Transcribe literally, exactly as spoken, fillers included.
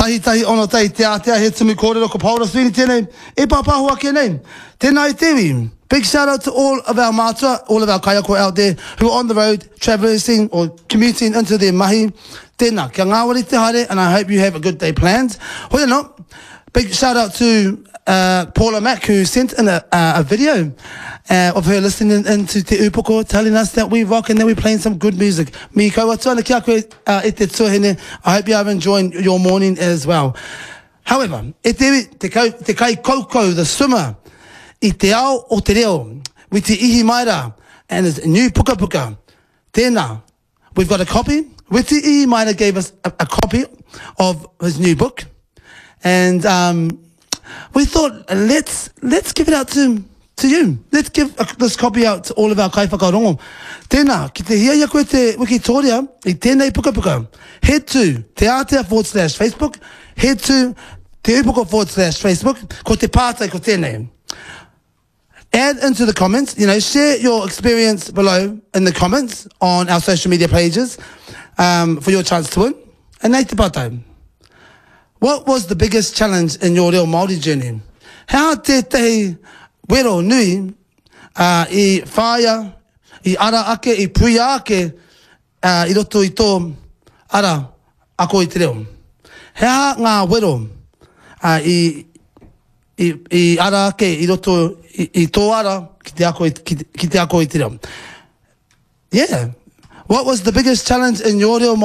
tahi tahi ono tai te atea he tumu kōrero ko Paula Sweeney tēnei, e pāpahua ke nei. Tēnā i tewi. Big shout out to all of our mātua, all of our kaiako out there who are on the road, traversing or commuting into their mahi. Tēnā, kia ngāwari te haere, and I hope you have a good day planned. Hoi anō, big shout out to uh, Paula Mack, who sent in a, uh, a video uh, of her listening into Te Upoko, telling us that we rock and that we're playing some good music. Mi kaua tuana ki a koe uh, e te tuahine. I hope you are enjoying your morning as well. However, e te, te, kau, te kai koukou, the swimmer, I te ao o te reo, with te ihi maira, and his new puka puka. Tēnā, we've got a copy. With te ihi maira gave us a, a copy of his new book. And um, we thought, let's let's give it out to to you. Let's give a, this copy out to all of our kaiwhakarongo. Tēnā, ki te hia ia koe te Wikitoria, I tēnei puka puka. Head to Te Atea forward slash Facebook. Head to Te Upoko forward slash Facebook. Ko te pātai ko tēnei. Add into the comments, you know, share your experience below in the comments on our social media pages um, for your chance to win. And nei te pātai. What was the biggest challenge in your reo Māori journey? How te tehi wero nui uh, I whāia, I ara ake, I puia ake, uh, I roto I tō ara ako I te reo? How ngā wero uh, I, I, I ara ake, I roto I, I tō ara ki te ako, ki, ki te ako I te reo? Yeah. What was the biggest challenge in your reo